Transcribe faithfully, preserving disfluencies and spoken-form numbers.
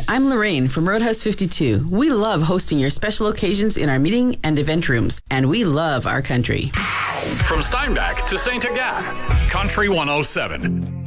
Hi, I'm Lorraine from Roadhouse fifty-two. We love hosting your special occasions in our meeting and event rooms, and we love our country. From Steinbach to Saint Agathe, Country one oh seven.